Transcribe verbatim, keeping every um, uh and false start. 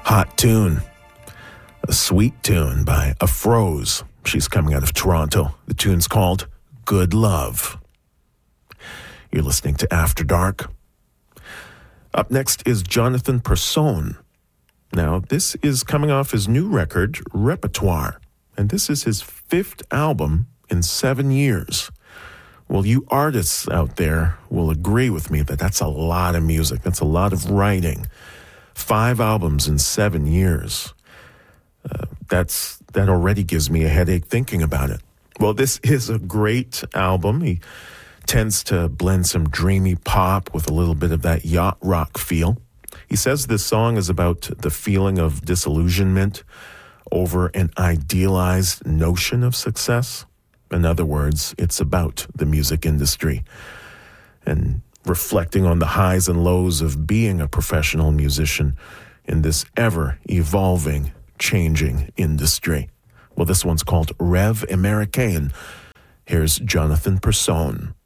Hot tune. A sweet tune by Afroz. She's coming out of Toronto. The tune's called Good Love. You're listening to After Dark. Up next is Jonathan Persone. Now, this is coming off his new record, Repertoire, and this is his fifth album in seven years. Well, you artists out there will agree with me that that's a lot of music. That's a lot of writing. Five albums in seven years. Uh, that's that already gives me a headache thinking about it. Well, this is a great album. He tends to blend some dreamy pop with a little bit of that yacht rock feel. He says this song is about the feeling of disillusionment over an idealized notion of success. In other words, it's about the music industry and reflecting on the highs and lows of being a professional musician in this ever-evolving, changing industry. Well, this one's called Rêve Américain. Here's Jonathan Persone.